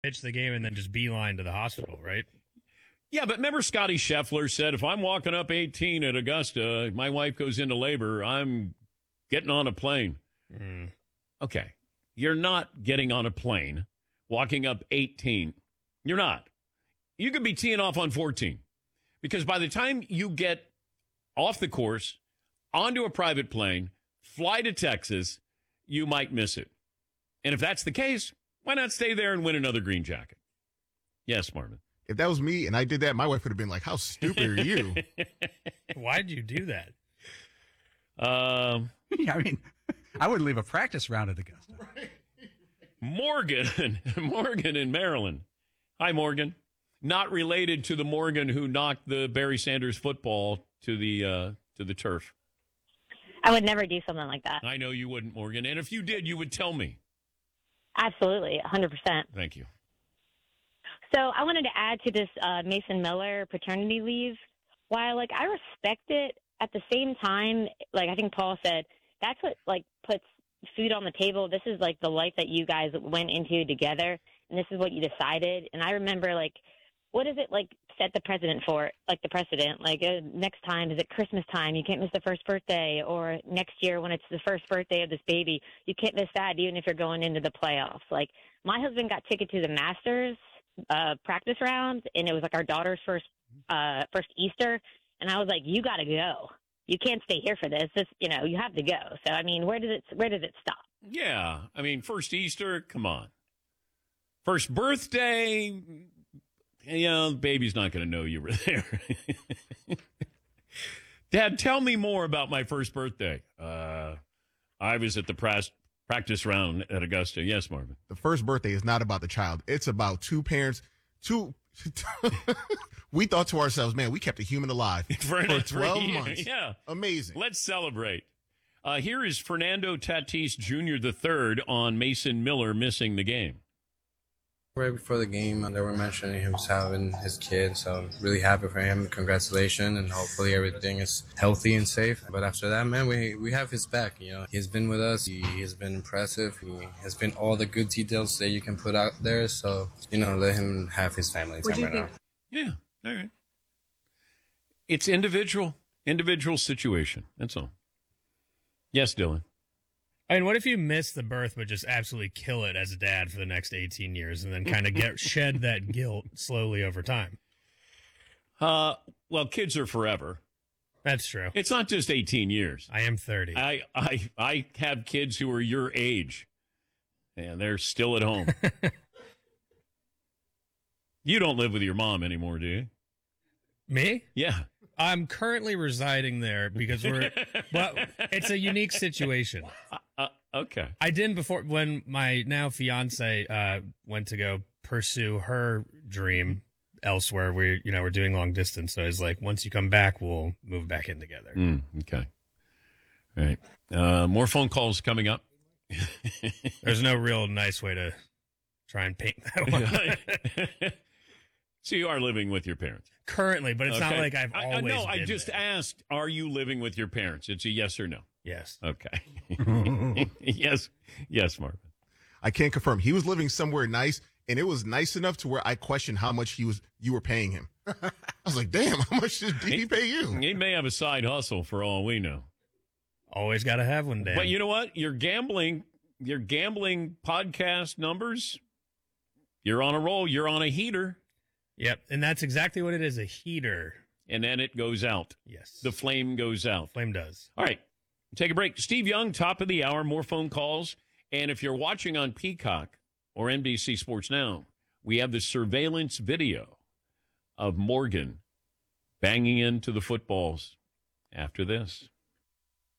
pitch the game and then just beeline to the hospital, right? Yeah, but remember Scotty Scheffler said, if I'm walking up 18 at Augusta, my wife goes into labor, I'm getting on a plane. Okay. You're not getting on a plane, walking up 18. You're not. You could be teeing off on 14. Because by the time you get off the course, onto a private plane, fly to Texas, you might miss it. And if that's the case, why not stay there and win another green jacket? Yes, Marvin. If that was me and I did that, my wife would have been like, how stupid are you? Why'd you do that? I mean, I wouldn't leave a practice round at Augusta. Morgan in Maryland. Hi, Morgan. Not related to the Morgan who knocked the Barry Sanders football to the turf. I would never do something like that. I know you wouldn't, Morgan. And if you did, you would tell me. Absolutely, 100%. Thank you. So I wanted to add to this Mason Miller paternity leave. While, I respect it, at the same time, I think Paul said, that's what, puts food on the table. This is, the life that you guys went into together, and this is what you decided. And I remember, what does it, set the precedent for, the precedent? Next time, is it Christmas time? You can't miss the first birthday. Or next year when it's the first birthday of this baby, you can't miss that even if you're going into the playoffs. My husband got ticket to the Masters practice rounds, and it was our daughter's first Easter, and I was like, you got to go. You can't stay here for this. You have to go. So I mean, where does it stop? Yeah, I mean, first Easter, come on. First birthday, the baby's not going to know you were there. Dad, tell me more about my first birthday. I was at the practice round at Augusta. Yes, Marvin. The first birthday is not about the child. It's about two parents. We thought to ourselves, man, we kept a human alive for 12 months. Yeah. Amazing. Let's celebrate. Here is Fernando Tatis Jr. III on Mason Miller missing the game. Right before the game, they were mentioning him having his kid, so I'm really happy for him. Congratulations, and hopefully everything is healthy and safe. But after that, man, we have his back. He's been with us. He has been impressive. He has been all the good details that you can put out there. So, let him have his family time right now. Yeah, all right. It's individual situation. That's all. Yes, Dylan. I mean, what if you miss the birth but just absolutely kill it as a dad for the next 18 years and then kind of shed that guilt slowly over time? Well, kids are forever. That's true. It's not just 18 years. I am 30. I have kids who are your age, and they're still at home. You don't live with your mom anymore, do you? Me? Yeah. I'm currently residing there because but it's a unique situation. Okay. I didn't before when my now fiance went to go pursue her dream elsewhere. We're doing long distance, so it's once you come back, we'll move back in together. Okay. All right. More phone calls coming up. There's no real nice way to try and paint that one. So you are living with your parents currently, but it's not like I've always. No, I been just there. asked: are you living with your parents? It's a yes or no. Yes. Okay. Yes, Marvin. I can't confirm. He was living somewhere nice, and it was nice enough to where I questioned how much you were paying him. I was like, damn, how much did he pay you? He may have a side hustle for all we know. Always got to have one, Dan. But you know what? Your gambling podcast numbers, you're on a roll. You're on a heater. Yep, and that's exactly what it is, a heater. And then it goes out. Yes. The flame goes out. Flame does. All right. Take a break. Steve Young, top of the hour, more phone calls. And if you're watching on Peacock or NBC Sports Now, we have the surveillance video of Morgan banging into the footballs after this.